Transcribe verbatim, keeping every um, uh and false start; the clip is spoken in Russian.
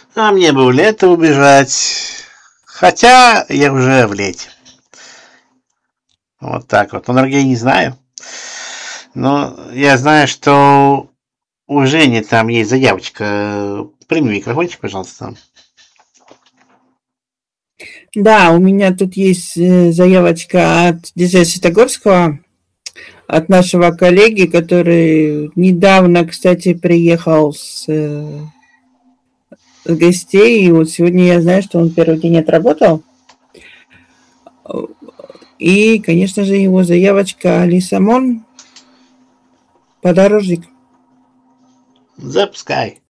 А мне бы в лето убежать. Хотя я уже в лете. Вот так вот. Но другие не знаю. Но я знаю, что у Жени там есть заявочка. Прими микрофончик, пожалуйста. Да, у меня тут есть э, заявочка от диджея Светогорского, от нашего коллеги, который недавно, кстати, приехал с, э, с гостей. И вот сегодня я знаю, что он первый день отработал. И, конечно же, его заявочка Алиса Мон, подорожник. Запускай.